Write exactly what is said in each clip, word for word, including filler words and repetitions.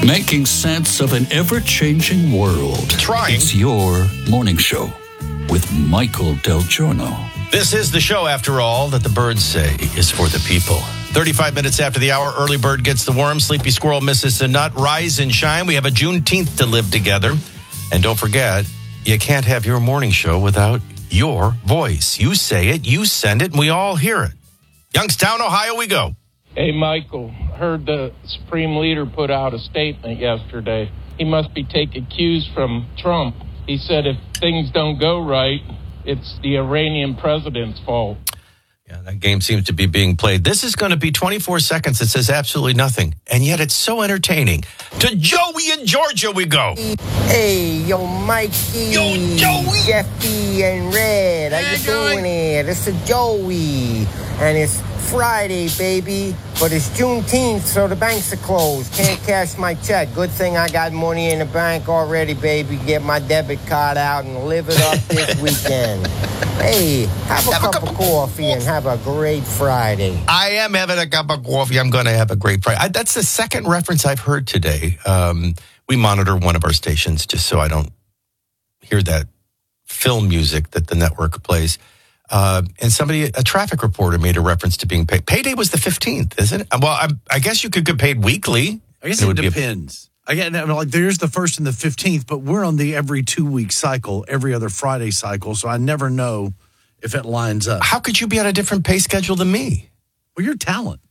Making sense of an ever-changing world. Trying. It's your morning show with Michael Del Giorno. This is the show, after all, that the birds say is for the people. thirty-five minutes after the hour, early bird gets the worm, sleepy squirrel misses the nut. Rise and shine. We have a Juneteenth to live together. And don't forget, you can't have your morning show without your voice. You say it, you send it, and we all hear it. Youngstown, Ohio, we go. Hey, Michael, heard the Supreme Leader put out a statement yesterday. He must be taking cues from Trump. He said if things don't go right, it's the Iranian president's fault. Yeah, that game seems to be being played. This is going to be twenty-four seconds. It says absolutely nothing, and yet it's so entertaining. To Joey in Georgia we go. Hey, yo, Mikey. Yo, Joey. Jeffy and Red. How, How you doing here? This is Joey. And it's Friday, baby. But it's Juneteenth, so the banks are closed. Can't cash my check. Good thing I got money in the bank already, baby. Get my debit card out and live it up this weekend. Hey, have a, have cup, a cup of coffee and have a great Friday. I am having a cup of coffee. I'm going to have a great Friday. I, that's the second reference I've heard today. Um, we monitor one of our stations just so I don't hear that film music that the network plays. Uh, and somebody, a traffic reporter, made a reference to being paid. Payday was the fifteenth, isn't it? Well, I, I guess you could get paid weekly. I guess it, it depends. A, I get like there's the first and the fifteenth, but we're on the every two week cycle, every other Friday cycle. So I never know if it lines up. How could you be on a different pay schedule than me? Well, you're talent.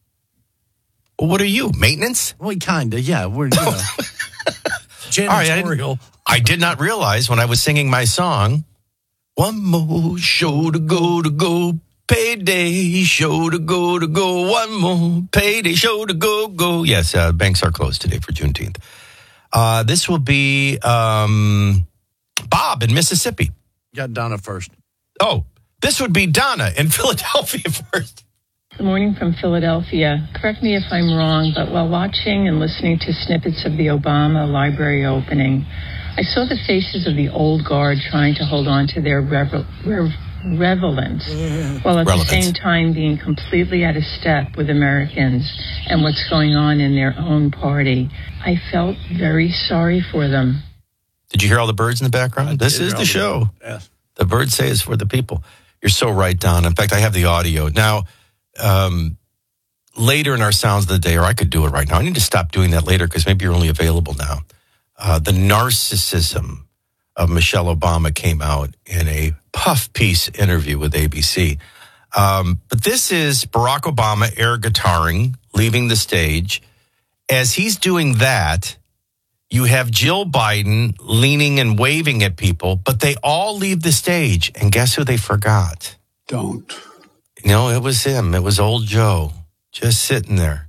Well, what are you? Maintenance? Well, kind of. Yeah, we're you know, janitorial. All right, I, I did not realize when I was singing my song. One more show to go to go, payday show to go to go, one more payday show to go, go. Yes, uh, banks are closed today for Juneteenth. Uh, this will be um, Bob in Mississippi. You got Donna first. Oh, this would be Donna in Philadelphia first. Good morning from Philadelphia. Correct me if I'm wrong, but while watching and listening to snippets of the Obama library opening, I saw the faces of the old guard trying to hold on to their revel- rev- relevance, while at relevance. the same time being completely out of step with Americans and what's going on in their own party. I felt very sorry for them. Did you hear all the birds in the background? This is the show. Yes. The birds say it's for the people. You're so right, Don. In fact, I have the audio. Now, um, later in our Sounds of the Day, or I could do it right now. I need to stop doing that later because maybe you're only available now. Uh, the narcissism of Michelle Obama came out in a puff piece interview with A B C. Um, but this is Barack Obama air guitaring, leaving the stage. As he's doing that, you have Jill Biden leaning and waving at people, but they all leave the stage. And guess who they forgot? Don't. No, it was him. It was old Joe, just sitting there,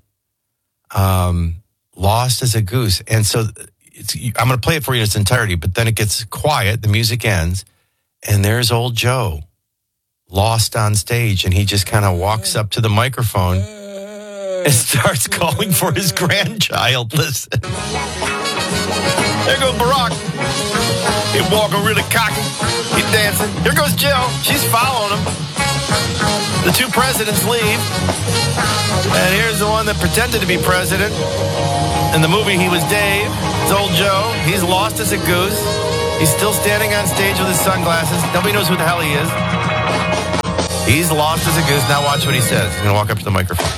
um, lost as a goose. And so... It's, I'm going to play it for you in its entirety, but then it gets quiet, the music ends, and there's old Joe, lost on stage, and he just kind of walks up to the microphone and starts calling for his grandchild. Listen. There goes Barack. He's walking really cocky. He's dancing. Here goes Jill. She's following him. The two presidents leave. And here's the one that pretended to be president. In the movie, he was Dave. It's old Joe. He's lost as a goose. He's still standing on stage with his sunglasses. Nobody knows who the hell he is. He's lost as a goose. Now watch what he says. He's going to walk up to the microphone.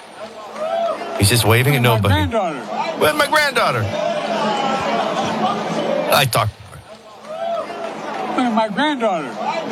He's just waving at nobody. My granddaughter. Where's my granddaughter? I talk. My granddaughter.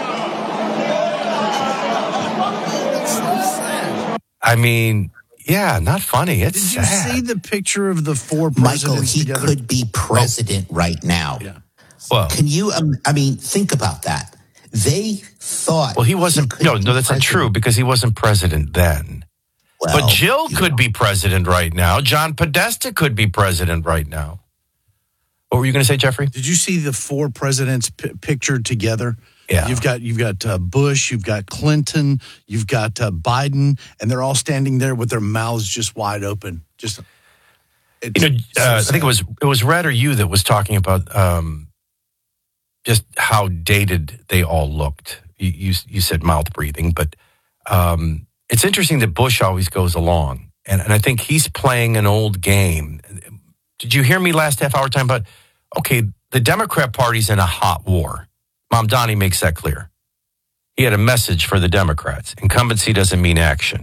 I mean... Yeah, not funny. It's Did you sad. see the picture of the four presidents Michael, he together? could be president oh. right now. Yeah. Well, Can you, um, I mean, think about that. They thought... Well, he wasn't... he No, no, that's not true because he wasn't president then. Well, but Jill could know. be president right now. John Podesta could be president right now. What were you going to say, Jeffrey? Did you see the four presidents p- pictured together? Yeah. You've got you've got uh, Bush, you've got Clinton, you've got uh, Biden, and they're all standing there with their mouths just wide open. Just, you know, uh, I think it was it was Red or you that was talking about um, just how dated they all looked. You you, you said mouth breathing, but um, it's interesting that Bush always goes along, and and I think he's playing an old game. Did you hear me last half hour talking about, okay, the Democrat Party's in a hot war. Mamdani makes that clear. He had a message for the Democrats. Incumbency doesn't mean action.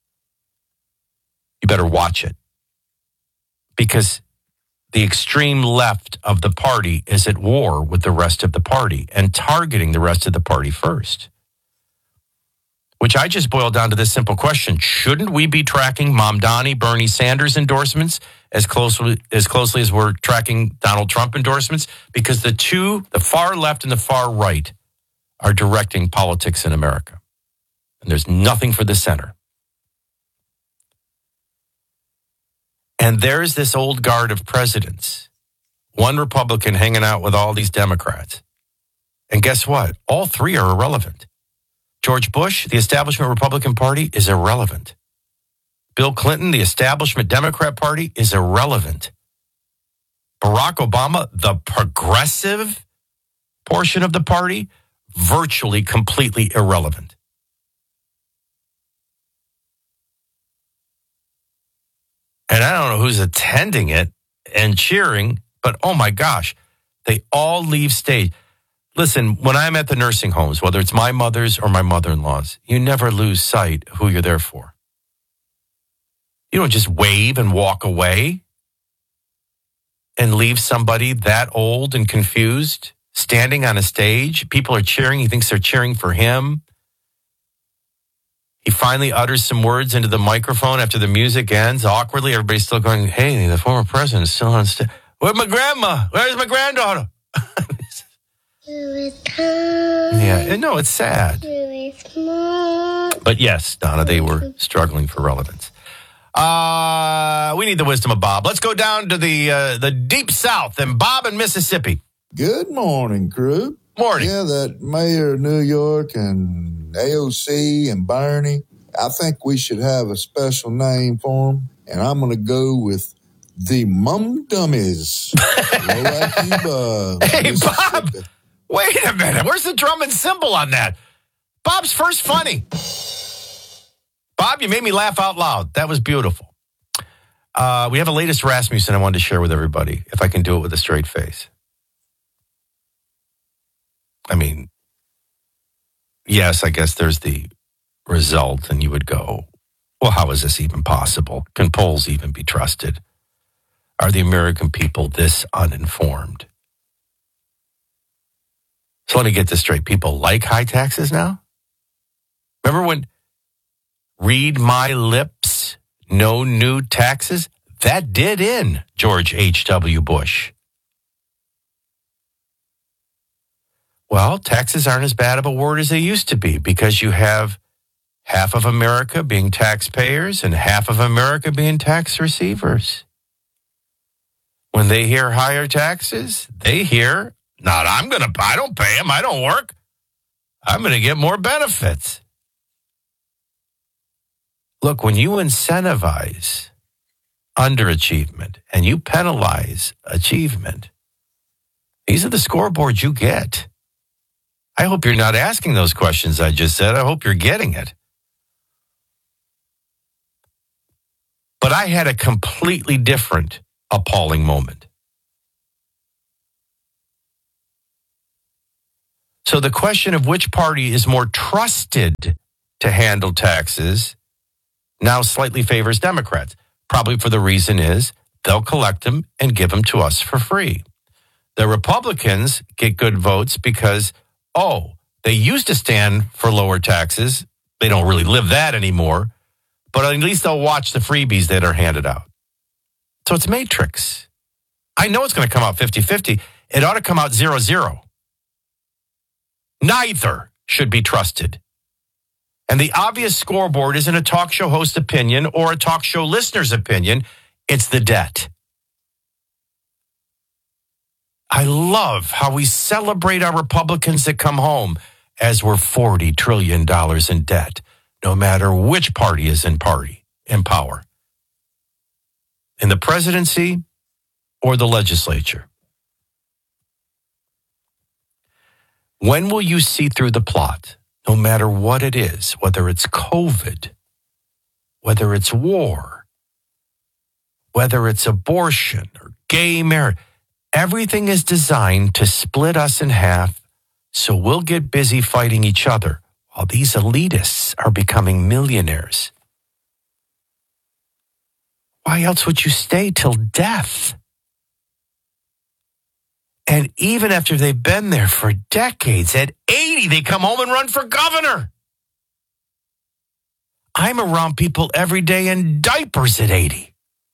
You better watch it. Because the extreme left of the party is at war with the rest of the party and targeting the rest of the party first. Which I just boiled down to this simple question. Shouldn't we be tracking Mamdani, Bernie Sanders endorsements as closely, as closely as we're tracking Donald Trump endorsements? Because the two, the far left and the far right, are directing politics in America. And there's nothing for the center. And there's this old guard of presidents, one Republican hanging out with all these Democrats. And guess what? All three are irrelevant. George Bush, the establishment Republican Party, is irrelevant. Bill Clinton, the establishment Democrat Party, is irrelevant. Barack Obama, the progressive portion of the party, virtually completely irrelevant. And I don't know who's attending it and cheering, but oh my gosh, they all leave stage. Listen, when I'm at the nursing homes, whether it's my mother's or my mother-in-law's, you never lose sight of who you're there for. You don't just wave and walk away and leave somebody that old and confused standing on a stage. People are cheering. He thinks they're cheering for him. He finally utters some words into the microphone after the music ends. Awkwardly, everybody's still going, hey, the former president is still on stage. Where's my grandma? Where's my granddaughter? Yeah, no, it's sad. But yes, Donna, they were struggling for relevance. Uh, we need the wisdom of Bob. Let's go down to the uh, the deep south and Bob in Mississippi. Good morning, crew. Morning. Yeah, that mayor of New York and A O C and Bernie, I think we should have a special name for them. And I'm going to go with the Mum Dummies. uh, hey, Bob, wait a minute. Where's the drum and cymbal on that? Bob's first funny. Bob, you made me laugh out loud. That was beautiful. Uh, we have a latest Rasmussen I wanted to share with everybody, if I can do it with a straight face. I mean, yes, I guess there's the result, and you would go, well, how is this even possible? Can polls even be trusted? Are the American people this uninformed? So let me get this straight. People like high taxes now? Remember when read my lips, no new taxes? That did in George H W. Bush. Well, taxes aren't as bad of a word as they used to be because you have half of America being taxpayers and half of America being tax receivers. When they hear higher taxes, they hear, not I'm going to, I don't pay them, I don't work. I'm going to get more benefits. Look, when you incentivize underachievement and you penalize achievement, these are the scoreboards you get. I hope you're not asking those questions I just said. I hope you're getting it. But I had a completely different appalling moment. So the question of which party is more trusted to handle taxes now slightly favors Democrats. Probably for the reason is they'll collect them and give them to us for free. The Republicans get good votes because, oh, they used to stand for lower taxes. They don't really live that anymore. But at least they'll watch the freebies that are handed out. So it's matrix. I know it's going to come out fifty-fifty. It ought to come out zero zero. Neither should be trusted. And the obvious scoreboard isn't a talk show host opinion or a talk show listener's opinion. It's the debt. I love how we celebrate our Republicans that come home as we're forty trillion dollars in debt, no matter which party is in party in power, in the presidency or the legislature. When will you see through the plot, no matter what it is, whether it's COVID, whether it's war, whether it's abortion or gay marriage. Everything is designed to split us in half so we'll get busy fighting each other while these elitists are becoming millionaires. Why else would you stay till death? And even after they've been there for decades, at eighty, they come home and run for governor. I'm around people every day in diapers at eighty.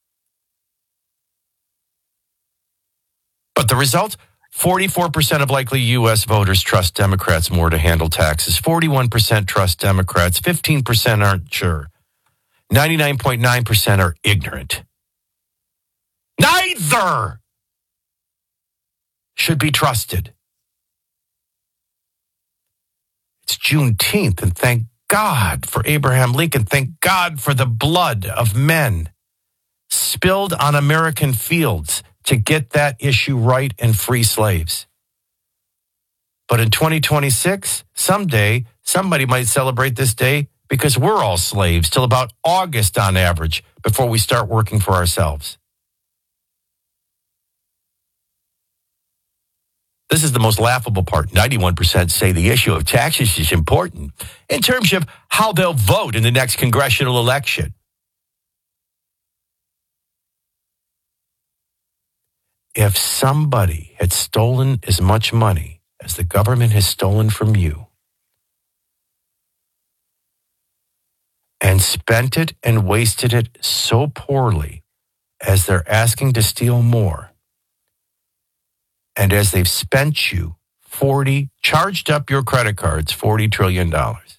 But the result? forty-four percent of likely U S voters trust Democrats more to handle taxes. forty-one percent trust Democrats. fifteen percent aren't sure. ninety-nine point nine percent are ignorant. Neither should be trusted. It's Juneteenth, and thank God for Abraham Lincoln. Thank God for the blood of men spilled on American fields to get that issue right and free slaves. But in twenty twenty-six, someday, somebody might celebrate this day because we're all slaves till about August on average before we start working for ourselves. This is the most laughable part. ninety-one percent say the issue of taxes is important in terms of how they'll vote in the next congressional election. If somebody had stolen as much money as the government has stolen from you and spent it and wasted it so poorly as they're asking to steal more, and as they've spent you forty, charged up your credit cards, forty trillion dollars.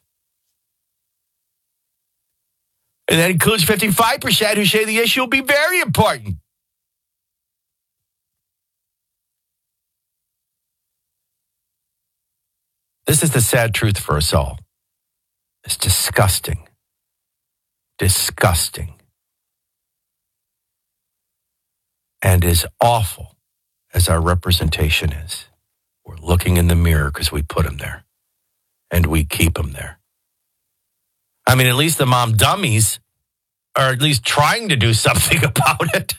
And that includes fifty-five percent who say the issue will be very important. This is the sad truth for us all. It's disgusting. Disgusting. And as awful as our representation is, we're looking in the mirror because we put them there. And we keep them there. I mean, at least the mom dummies are at least trying to do something about it.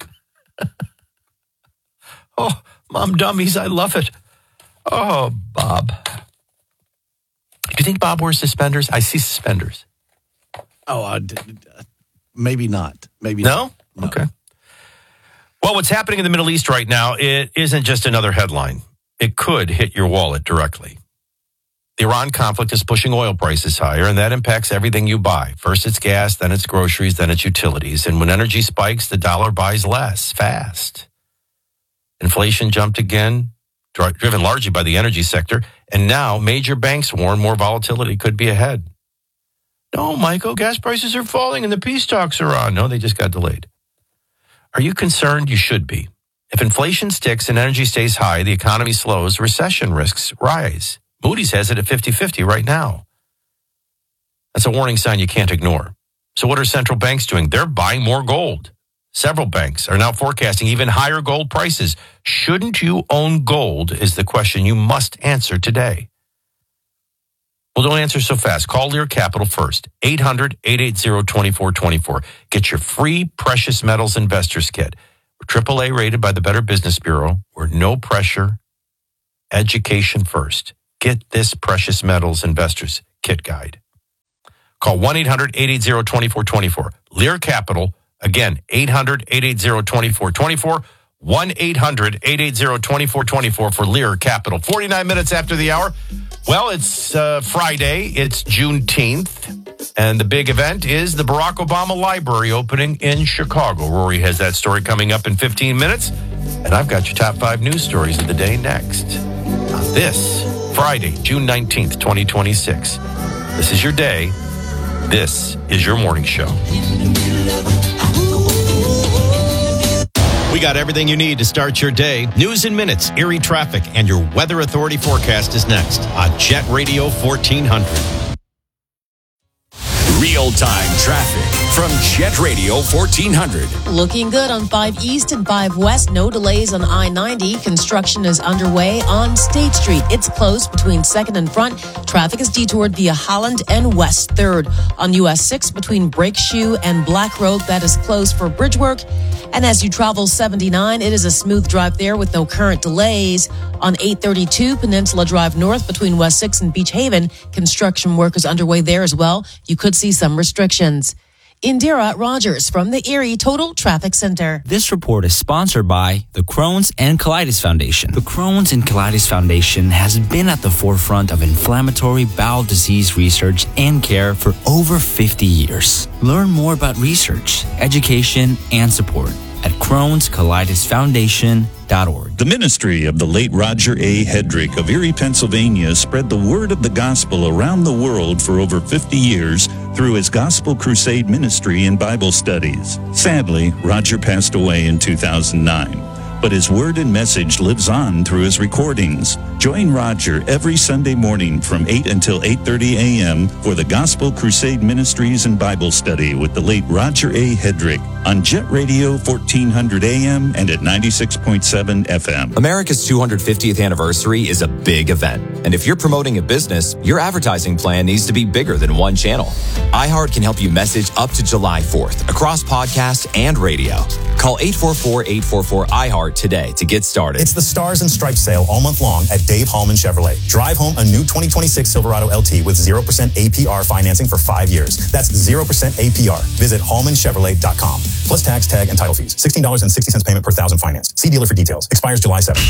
Oh, mom dummies, I love it. Oh, Bob. Do you think Bob wears suspenders? I see suspenders. Oh, uh, maybe not. Maybe no? not. No. Okay. Well, what's happening in the Middle East right now, it isn't just another headline. It could hit your wallet directly. The Iran conflict is pushing oil prices higher, and that impacts everything you buy. First it's gas, then it's groceries, then it's utilities. And when energy spikes, the dollar buys less, fast. Inflation jumped again, driven largely by the energy sector. And now major banks warn more volatility could be ahead. No, Michael, gas prices are falling and the peace talks are on. No, they just got delayed. Are you concerned? You should be. If inflation sticks and energy stays high, the economy slows, recession risks rise. Moody's has it at fifty-fifty right now. That's a warning sign you can't ignore. So what are central banks doing? They're buying more gold. Several banks are now forecasting even higher gold prices. Shouldn't you own gold is the question you must answer today. Well, don't answer so fast. Call Lear Capital first. eight hundred, eight eight zero, two four two four. Get your free Precious Metals Investors Kit. We're triple A rated by the Better Business Bureau. We're no pressure. Education first. Get this Precious Metals Investors Kit guide. Call one eight hundred, eight eight zero, two four two four. Lear Capital. Again, eight hundred, eight eight zero, two four two four. one eight hundred, eight eight zero, two four two four for Lear Capital. forty-nine minutes after the hour. Well, it's uh, Friday. It's Juneteenth. And the big event is the Barack Obama Library opening in Chicago. Rory has that story coming up in fifteen minutes. And I've got your top five news stories of the day next. On this Friday, June nineteenth, twenty twenty-six. This is your day. This is your morning show. We got everything you need to start your day. News in minutes, Erie traffic, and your Weather Authority forecast is next on Jet Radio fourteen hundred. Real-time traffic from Jet Radio fourteen hundred. Looking good on five East and five West. No delays on I ninety. Construction is underway on State Street. It's closed between second and Front. Traffic is detoured via Holland and West third. On U S six between Brake Shoe and Black Road, that is closed for bridge work. And as you travel seventy-nine, it is a smooth drive there with no current delays. On eight thirty-two Peninsula Drive North between West six and Beach Haven, construction work is underway there as well. You could see some restrictions. Indira Rogers from the Erie Total Traffic Center. This report is sponsored by the Crohn's and Colitis Foundation. The Crohn's and Colitis Foundation has been at the forefront of inflammatory bowel disease research and care for over fifty years. Learn more about research, education, and support at Crohn's Colitis Foundation dot org. The ministry of the late Roger A. Hedrick of Erie, Pennsylvania spread the word of the gospel around the world for over fifty years through his Gospel Crusade ministry and Bible studies. Sadly, Roger passed away in two thousand nine, but his word and message lives on through his recordings. Join Roger every Sunday morning from eight until eight thirty a.m. for the Gospel Crusade Ministries and Bible Study with the late Roger A. Hedrick on Jet Radio fourteen hundred A M and at ninety-six point seven F M. America's two hundred fiftieth anniversary is a big event. And if you're promoting a business, your advertising plan needs to be bigger than one channel. iHeart can help you message up to July fourth across podcasts and radio. Call eight four four, eight four four, iHeart today to get started. It's the Stars and Stripes sale all month long at Dave Hallman Chevrolet. Drive home a new twenty twenty-six Silverado L T with zero percent A P R financing for five years. That's zero percent A P R. Visit Hallman Chevrolet dot com. Plus tax, tag, and title fees. sixteen dollars and sixty cents payment per thousand finance. See dealer for details. Expires July seventh.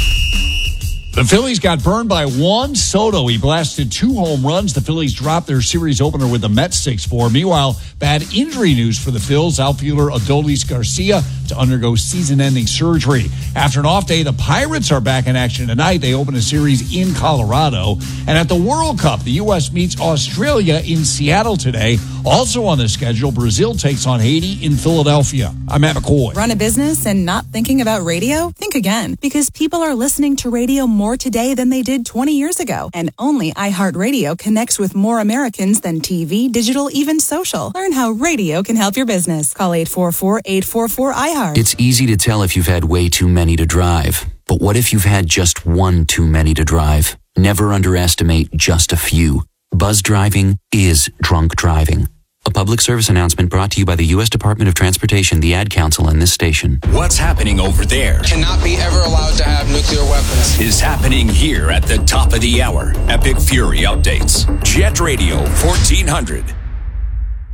The Phillies got burned by Juan Soto. He blasted two home runs. The Phillies dropped their series opener with the Mets six four. Meanwhile, bad injury news for the Phils. Outfielder Adolis Garcia to undergo season-ending surgery. After an off day, the Pirates are back in action tonight. They open a series in Colorado. And at the World Cup, the U S meets Australia in Seattle today. Also on the schedule, Brazil takes on Haiti in Philadelphia. I'm Matt McCoy. Run a business and not thinking about radio? Think again, because people are listening to radio more today than they did twenty years ago. And only iHeartRadio connects with more Americans than T V, digital, even social. Learn how radio can help your business. Call eight four four, eight four four, iHeart. It's easy to tell if you've had way too many to drive. But what if you've had just one too many to drive? Never underestimate just a few. Buzz driving is drunk driving. A public service announcement brought to you by the U S Department of Transportation, the Ad Council, and this station. What's happening over there cannot be ever allowed to have nuclear weapons. Is happening here at the top of the hour. Epic Fury updates. Jet Radio fourteen hundred.